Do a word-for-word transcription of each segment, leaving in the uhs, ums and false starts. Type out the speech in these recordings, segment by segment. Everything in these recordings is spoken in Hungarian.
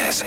Ez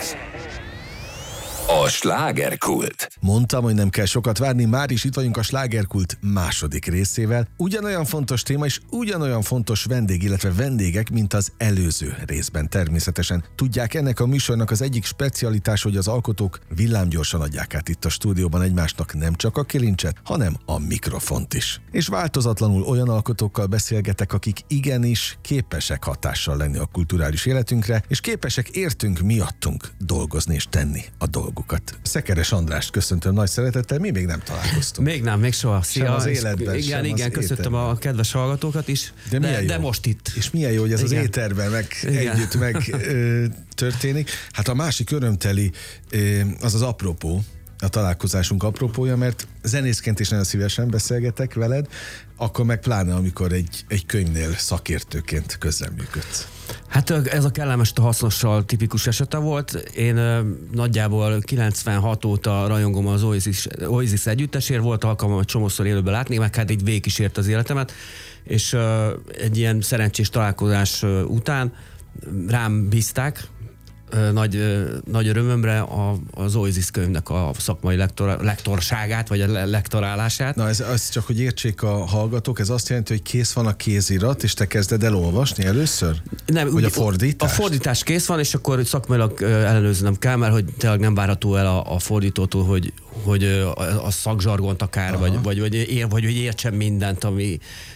a slágerkult. Mondtam, hogy nem kell sokat várni, már is itt vagyunk a slágerkult második részével. Ugyanolyan fontos téma és ugyanolyan fontos vendég, illetve vendégek, mint az előző részben természetesen. Tudják, ennek a műsornak az egyik specialitás, hogy az alkotók villámgyorsan adják át itt a stúdióban egymásnak nem csak a kilincset, hanem a mikrofont is. És változatlanul olyan alkotókkal beszélgetek, akik igenis képesek hatással lenni a kulturális életünkre, és képesek értünk miattunk dolgozni és tenni a dolgukat. Szekeres Andrást köszöntöm nagy szeretettel, mi még nem találkoztunk. Még nem, még soha. Szia. Sem az életben, igen, sem igen, az köszöntöm éterben. A kedves hallgatókat is, de, de, de most itt. És milyen jó, hogy ez igen. Az éterben meg igen. együtt meg ö, történik. Hát a másik örömteli ö, az az apropó, a találkozásunk apropója, mert zenészként is nagyon szívesen beszélgetek veled, akkor meg pláne, amikor egy, egy könyvnél szakértőként közreműködsz. Hát ez a kellemes a hasznossal tipikus esete volt. Én ö, nagyjából kilencvenhat óta rajongom az Oasis, Oasis együttesért, volt alkalmam egy csomószor élőben látni, meg hát így végigkísért az életemet, és ö, egy ilyen szerencsés találkozás ö, után rám bízták, Nagy, nagy örömömre a, az Oasis könyvnek a szakmai lektor, lektorságát, vagy a lektorálását. Na ez az csak, hogy értsék a hallgatók, ez azt jelenti, hogy kész van a kézirat, és te kezded el olvasni először? Nem, vagy a fordítás? A fordítás kész van, és akkor szakmailag ellenőrznem kell, mert hogy tényleg nem várható el a, a fordítótól, hogy, hogy a, a szakzsargont akár, vagy, vagy, vagy, ér, vagy hogy értsen mindent, ami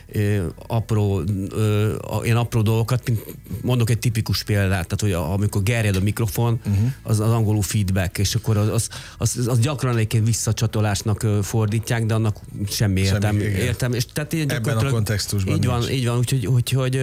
apró, ilyen apró dolgokat, mint mondok egy tipikus példát, tehát hogy amikor gerjed a mikrofon, uh-huh. az, az angolul feedback, és akkor az, az, az, az gyakran egyébként visszacsatolásnak fordítják, de annak semmi értelme. Értem, és tehát ebben a kontextusban így van, így van, úgyhogy, úgyhogy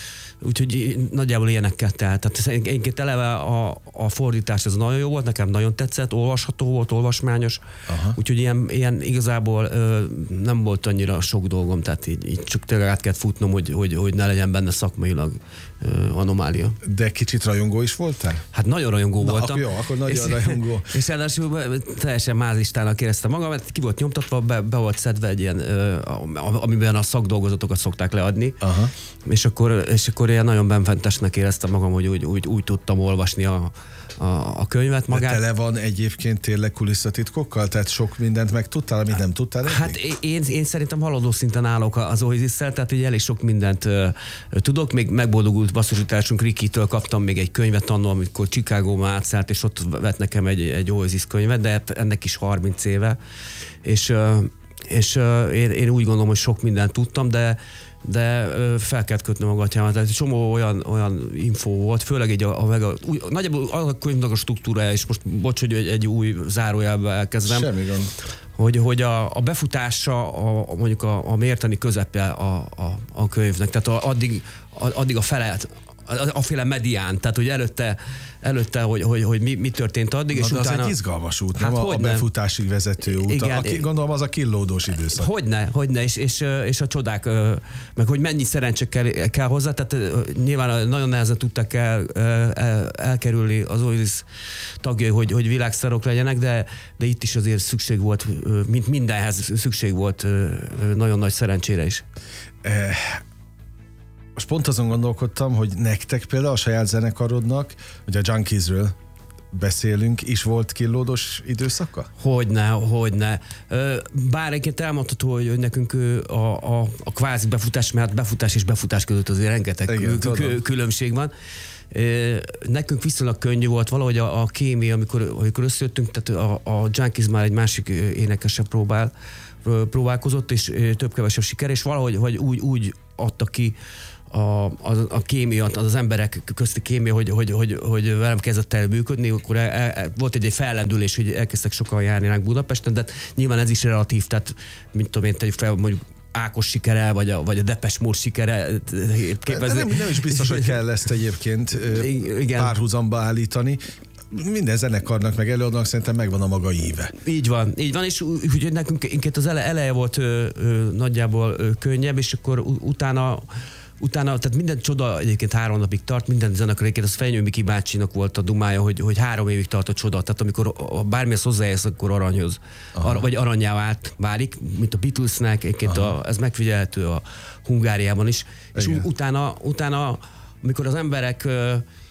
Úgyhogy nagyjából ilyenekkel telt. Tehát egyébként eleve a, a fordítás ez nagyon jó volt, nekem nagyon tetszett, olvasható volt, olvasmányos. Aha. Úgyhogy ilyen, ilyen igazából ö, nem volt annyira sok dolgom, tehát így, így csak tényleg át kellett futnom, hogy, hogy, hogy ne legyen benne szakmailag ö, anomália. De kicsit rajongó is voltál? Hát nagyon rajongó Na, voltam. Akkor jó, akkor nagyon és, rajongó. És ráadásul teljesen mázlistának éreztem magam, mert ki volt nyomtatva, be, be volt szedve egy ilyen, ö, amiben a szakdolgozatokat szokták leadni. Aha. És akkor, és akkor ilyen nagyon benfentesnek éreztem magam, hogy úgy, úgy, úgy tudtam olvasni a, a, a könyvet magát. De tele van egyébként tényleg kulisszatitkokkal? Tehát sok mindent megtudtál, amit nem tudtál eddig? Hát én, én szerintem haladó szinten állok az Oasis-szel, tehát így elég sok mindent uh, tudok. Még megboldogult basszusításunk Ricky-től kaptam még egy könyvet annól, amikor Chicagóba átszállt, és ott vett nekem egy, egy Oasis könyvet, de ennek is harminc éve. És, uh, és uh, én, én úgy gondolom, hogy sok mindent tudtam, de de fel kellett kötnöm a gatyámat. Tehát egy csomó olyan, olyan info volt, főleg egy a, a, a, a új, nagyjából a könyvnek a struktúrája, és most bocs, hogy egy, egy új zárójelbe elkezdem. Semmi gond. Hogy, hogy a, a befutása, a, mondjuk a, a mértani közepe a, a, a könyvnek, tehát a, addig, a, addig a fele, a, a féle medián, tehát hogy előtte, előtte hogy, hogy, hogy mi, mi történt addig, na, és de utána... az egy izgalmas út, hát nem a, a befutásig vezető út. Igen, a, gondolom az a killódós időszak. Hogyne, hogyne, és, és, és a csodák, meg hogy mennyi szerencse kell, kell hozzá, tehát nyilván nagyon nehezen tudtak el, el, elkerülni az Oasis tagjai, hogy, hogy világsztárok legyenek, de, de itt is azért szükség volt, mint mindenhez szükség volt nagyon nagy szerencsére is. Eh. Most pont azon gondolkodtam, hogy nektek például a saját zenekarodnak, hogy a Junkiesről beszélünk, is volt killódos időszaka? Hogyne, hogyne. Bár egyébként elmondható, hogy nekünk a, a, a kvázi befutás, mert befutás és befutás között azért rengeteg Igen, kül- különbség van. Nekünk viszonylag könnyű volt valahogy a, a kémia, amikor, amikor összejöttünk, tehát a, a Junkies már egy másik énekesre próbál, próbálkozott, és több-kevesebb siker, és valahogy hogy úgy, úgy adta ki A, a, a kémia, az emberek közti kémia, hogy, hogy, hogy, hogy velem kezdett el működni, akkor el, el, volt egy, egy fellendülés, hogy elkezdtek sokan járni ránk Budapesten, de nyilván ez is relatív, tehát mint tudom én, tegyük fel, mondjuk Ákos sikere, vagy a, vagy a Depeche Mode sikere képezni. Nem, nem is biztos, hogy kell ezt egyébként Igen. párhuzamba állítani. Minden zenekarnak meg előadónak szerintem megvan a maga íve. Így van, így van, és úgyhogy nekünk inkább az ele, eleje volt ö, ö, nagyjából ö, könnyebb, és akkor utána Utána, tehát minden csoda egyébként három napig tart, minden zenekar egyébként, az Fenyő Miki bácsinak volt a dumája, hogy, hogy három évig tart a csoda. Tehát amikor bármihez hozzáérsz, akkor aranyhoz. Ar, vagy aranyjá vált, válik, mint a Beatlesnek, egyébként a, ez megfigyelhető a Hungáriában is. Igen. És utána, utána, amikor az emberek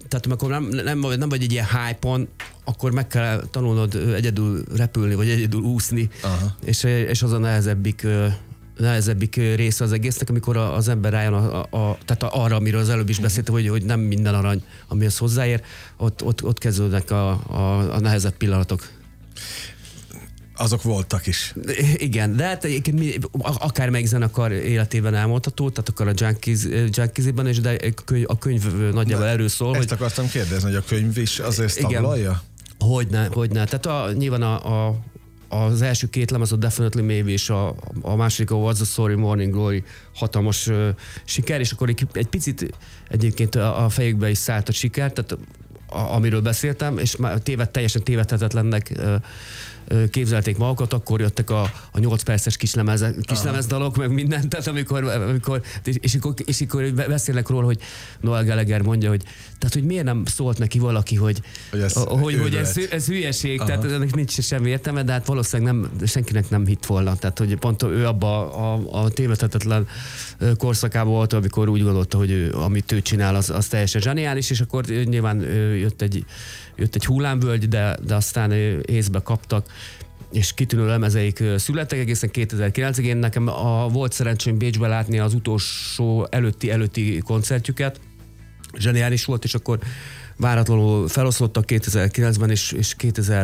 tehát amikor nem, nem, nem vagy egy ilyen hype-on, akkor meg kell tanulnod egyedül repülni, vagy egyedül úszni, és, és az a nehezebbik, nehezebbik része az egésznek, amikor az ember rájön a, a, a, tehát arra, amiről az előbb is beszéltem, hogy, hogy nem minden arany, amihez hozzáér, ott, ott, ott kezdődnek a, a, a nehezebb pillanatok. Azok voltak is. Igen, de hát akármelyik zenekar életében elmondható, tehát akar a Junkies, Junkies-ben is, de a könyv, a könyv nagyjából erről szól. Ezt hogy... akartam kérdezni, hogy a könyv is azért taglalja? Hogyne, hogyne. Tehát a, nyilván a, a, az első két lemez, a Definitely Maybe és a, a második, a What's the Story, Morning Glory hatalmas uh, siker, és akkor egy, egy picit egyébként a, a fejükbe is szállt a siker, tehát a, amiről beszéltem, és már téved, teljesen tévedhetetlennek uh, képzelték magukat, akkor jöttek a, a nyolc perces kislemez, kislemezdalok, meg mindent, tehát amikor, amikor és, akkor, és akkor beszélnek róla, hogy Noel Gallagher mondja, hogy tehát, hogy miért nem szólt neki valaki, hogy, hogy, ez, hogy, hogy ez, ez hülyeség, aha. Tehát ennek nincs semmi értelme, de hát valószínűleg nem, senkinek nem hitt volna, tehát hogy pont ő abban a, a tévedhetetlen korszakában volt, amikor úgy gondolta, hogy ő, amit ő csinál, az, az teljesen zseniális, és akkor nyilván jött egy jött egy hullámvölgy, de, de aztán észbe kaptak, és kitűnő lemezeik születtek egészen kétezer-kilencig. Én nekem a, volt szerencsém Bécsbe látni az utolsó előtti előtti koncertjüket. Zseniális volt, és akkor váratlanul feloszlottak kétezer-kilencben, és, és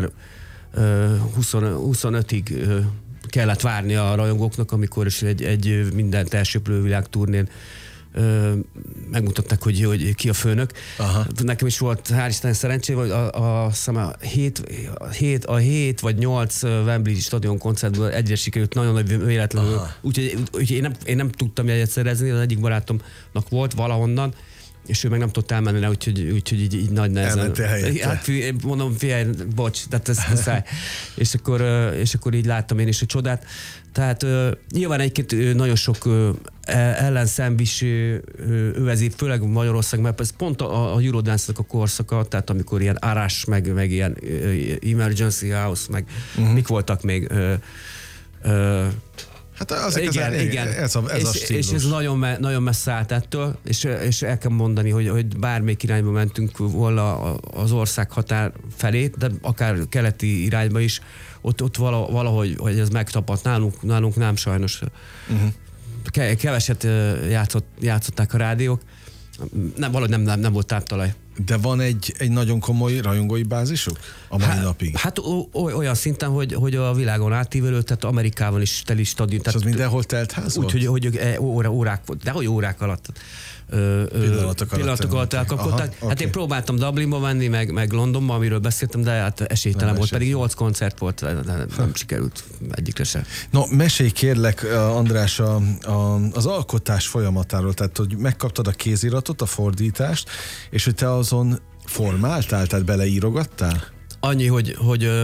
kétezer-huszonötig kellett várni a rajongóknak, amikor is egy, egy mindent elsöprő világturnén Ö, megmutatták, hogy, hogy ki a főnök. Aha. Nekem is volt, hál' Isten szerencsém, hogy a, a, a, hét, a, hét, a hét vagy nyolc Wembley stadion koncertből egyre sikerült, nagyon nagy véletlenül. Úgyhogy úgy, én, nem, én nem tudtam jegyet szerezni, az egyik barátomnak volt valahonnan, és ő meg nem tudott elmenni, úgyhogy, úgyhogy így, így nagy nehezen. Hát mondom, figyelj, bocs, tehát ez muszáj. és, akkor, és akkor így láttam én is a csodát. Tehát uh, nyilván egyébként nagyon sok uh, ellenszem is uh, övezi, főleg Magyarország, mert ez pont a, a Eurodance-nak a korszaka, tehát amikor ilyen Arás, meg, meg ilyen uh, Emergency House, meg uh-huh. mik voltak még... Uh, uh, Hát az igen, az, igen. Ez a, ez és, a stílus. És ez nagyon, me, nagyon messze állt ettől, és, és el kell mondani, hogy, hogy bármelyik irányba mentünk volna az ország határ felé, de akár keleti irányba is, ott, ott valahogy hogy ez megtapadt. Nálunk, nálunk nem sajnos. Uh-huh. Keveset játszott, játszották a rádiók, nem, valahogy nem, nem, nem volt táptalaj. De van egy, egy nagyon komoly rajongói bázisuk a mai hát, napig? Hát olyan szinten, hogy, hogy a világon átívelő, tehát Amerikában is teli stadion. És az mindenhol telt ház volt? Úgy, hogy, hogy óra, órák volt, de hogy órák alatt. Ö, pillanatok, pillanatok alatt elkapkodták. Hát okay. Én próbáltam Dublinba menni, meg, meg Londonba, amiről beszéltem, de hát esélytelen nem volt, esély. Pedig nyolc koncert volt, de nem ha. sikerült egyikre sem. No, mesélj kérlek, András, a, a, az alkotás folyamatáról, tehát hogy megkaptad a kéziratot, a fordítást, és hogy te azon formáltál, tehát beleírogattál? Annyi, hogy, hogy ö,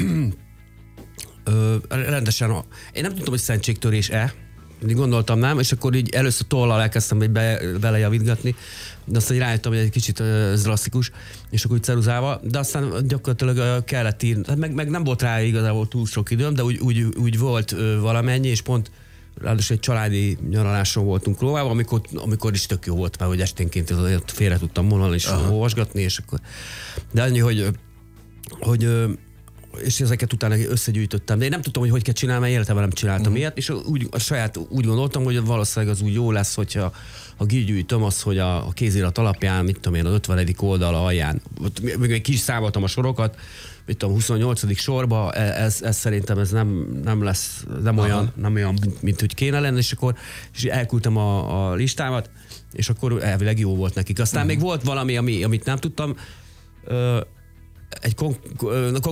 ö, rendesen, én nem tudtam, hogy szentségtörés-e, mindig gondoltam nem, és akkor így először tollal elkezdtem be, belejavítgatni, de aztán rájöttem, hogy egy kicsit ez drasztikus, és akkor úgy ceruzával, de aztán gyakorlatilag kellett írni, meg, meg nem volt rá igazából túl sok időm, de úgy, úgy, úgy volt valamennyi, és pont ráadásul egy családi nyaraláson voltunk Rómában, amikor, amikor is tök jó volt, mert hogy esténként félre tudtam mondani és olvasgatni, és akkor, de annyi, hogy, hogy és ezeket utána összegyűjtöttem, de én nem tudtam, hogy hogy kell csinálni, mert életemben nem csináltam uh-huh. ilyet, és úgy, a saját úgy gondoltam, hogy valószínűleg az úgy jó lesz, hogyha ha gyűjtöm azt, hogy a, a kézirat alapján, mit tudom én, az ötvenedik oldal alján, még egy kis számoltam a sorokat, mit tudom, huszonnyolcadik sorba, ez, ez szerintem ez nem, nem lesz, nem olyan, nem olyan, mint hogy kéne lenni, és akkor és elküldtem a, a listámat, és akkor elvileg jó volt nekik. Aztán uh-huh. még volt valami, ami, amit nem tudtam, egy kon-